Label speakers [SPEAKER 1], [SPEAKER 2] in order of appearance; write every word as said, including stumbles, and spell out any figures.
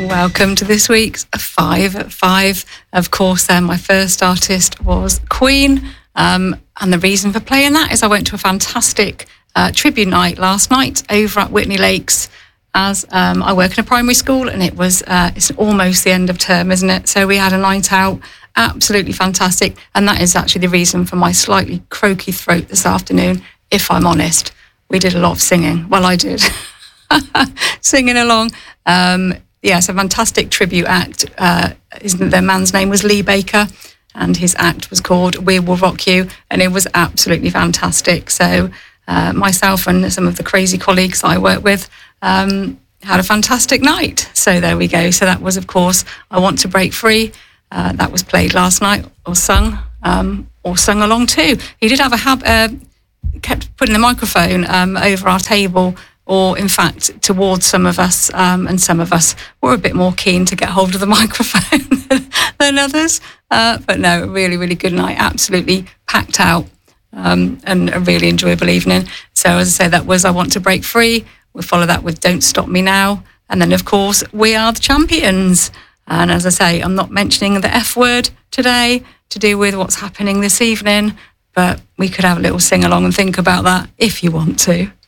[SPEAKER 1] Welcome to this week's Five at Five. Of course, then my first artist was Queen. Um, and the reason for playing that is I went to a fantastic uh, tribute night last night over at Whitney Lakes, as um, I work in a primary school, and it was uh, it's almost the end of term, isn't it? So we had a night out, absolutely fantastic. And that is actually the reason for my slightly croaky throat this afternoon, if I'm honest. We did a lot of singing. Well, I did. Singing along. Um, yeah, it's a fantastic tribute act. Uh, isn't the man's name was Lee Baker, and his act was called We Will Rock You, and it was absolutely fantastic. So uh, myself and some of the crazy colleagues I work with um, had a fantastic night. So there we go. So that was, of course, I Want to Break Free. Uh, that was played last night, or sung, um, or sung along too. He did have a hab, uh, kept putting the microphone um, over our table, or in fact towards some of us, um, and some of us were a bit more keen to get hold of the microphone than others. Uh, but no, really, really good night, absolutely packed out, um, and a really enjoyable evening. So as I say, that was I Want to Break Free. We'll follow that with Don't Stop Me Now. And then, of course, We Are the Champions. And as I say, I'm not mentioning the F word today to do with what's happening this evening, but we could have a little sing-along and think about that if you want to.